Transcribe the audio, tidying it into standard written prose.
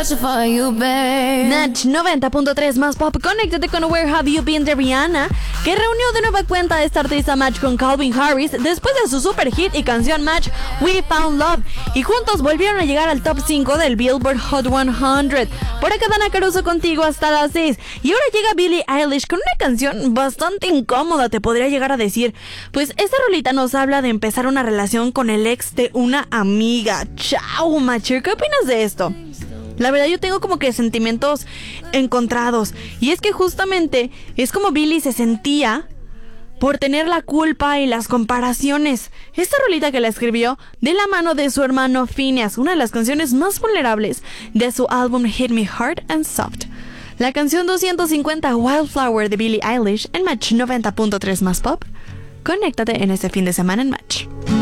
Natch 90.3 más pop. Conéctate con Where Have You Been de Rihanna, que reunió de nueva cuenta a esta artista Match con Calvin Harris después de su super hit y canción Match We Found Love, y juntos volvieron a llegar al top 5 del Billboard Hot 100. Por acá Dana Caruso contigo hasta las 6. Y ahora llega Billie Eilish con una canción bastante incómoda, te podría llegar a decir. Pues esta rolita nos habla de empezar una relación con el ex de una amiga. Chao, Macher, ¿qué opinas de esto? La verdad yo tengo como que sentimientos encontrados. Y es que justamente es como Billie se sentía por tener la culpa y las comparaciones. Esta rolita que la escribió de la mano de su hermano Phineas, una de las canciones más vulnerables de su álbum Hit Me Hard and Soft. La canción 250 Wildflower de Billie Eilish en Match 90.3 más pop. Conéctate en este fin de semana en Match.